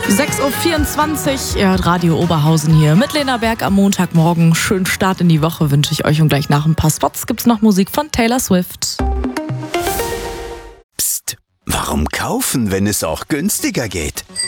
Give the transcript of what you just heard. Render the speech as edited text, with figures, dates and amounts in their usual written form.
6.24 Uhr, ihr hört Radio Oberhausen hier mit Lena Berg am Montagmorgen. Schönen Start in die Woche wünsche ich euch und gleich nach ein paar Spots gibt's noch Musik von Taylor Swift. Psst, warum kaufen, wenn es auch günstiger geht?